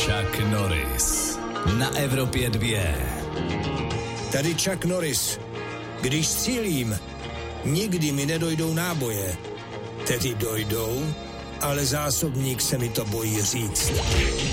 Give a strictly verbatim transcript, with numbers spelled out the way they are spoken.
Chuck Norris na Evropě dvě. Tady Chuck Norris. Když střílím, nikdy mi nedojdou náboje. Tedy dojdou, ale zásobník se mi to bojí říct.